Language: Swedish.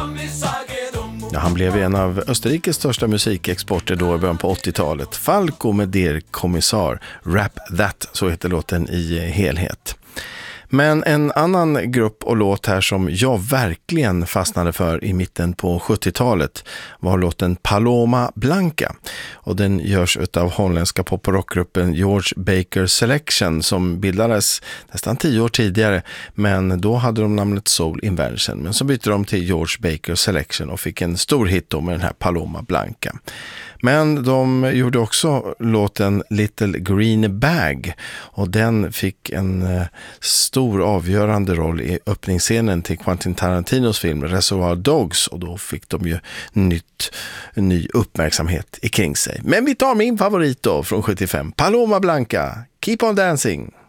Ja, han blev en av Österrikes största musikexporter då i början på 80-talet. Falco med Der Kommissar, Rap That, så heter låten i helhet. Men en annan grupp och låt här som jag verkligen fastnade för i mitten på 70-talet var låten Paloma Blanca. Och den görs av holländska pop- och rockgruppen George Baker Selection som bildades nästan 10 år tidigare. Men då hade de namnet Soul Invention. Men så bytte de till George Baker Selection och fick en stor hit då med den här Paloma Blanca. Men de gjorde också låten Little Green Bag och den fick en stor avgörande roll i öppningsscenen till Quentin Tarantinos film Reservoir Dogs och då fick de ju ny uppmärksamhet kring sig. Men vi tar min favorit då från 75, Paloma Blanca, Keep on Dancing.